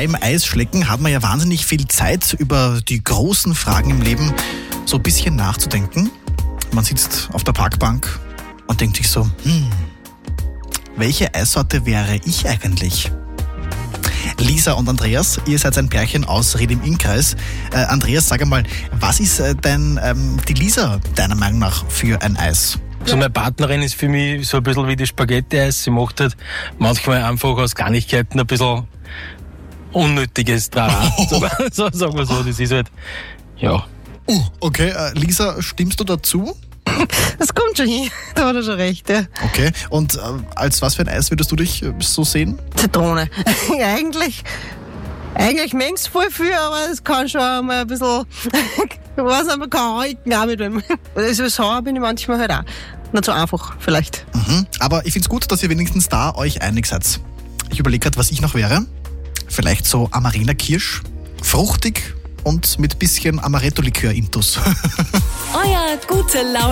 Beim Eisschlecken hat man ja wahnsinnig viel Zeit, über die großen Fragen im Leben so ein bisschen nachzudenken. Man sitzt auf der Parkbank und denkt sich so, welche Eissorte wäre ich eigentlich? Lisa und Andreas, ihr seid ein Pärchen aus Ried im Innkreis. Andreas, sag einmal, was ist die Lisa deiner Meinung nach für ein Eis? So meine Partnerin ist für mich so ein bisschen wie die Spaghetti-Eis. Sie macht halt manchmal einfach aus Kleinigkeiten ein bisschen unnötiges dran. So, sagen wir so, das ist halt, ja. Okay, Lisa, stimmst du dazu? Das kommt schon hin, da hat er schon recht, ja. Okay, und als was für ein Eis würdest du dich so sehen? Zitrone. Eigentlich mengst voll viel, aber es kann schon mal ein bisschen, ich weiß nicht, man kann halten auch mit dem. Also sauer bin ich manchmal halt auch. Nicht so einfach, vielleicht. Aber ich find's gut, dass ihr wenigstens da euch einig seid. Ich überlege gerade, was ich noch wäre. Vielleicht so Amarena Kirsch, fruchtig und mit bisschen Amaretto-Likör-Intus. Euer gute Laune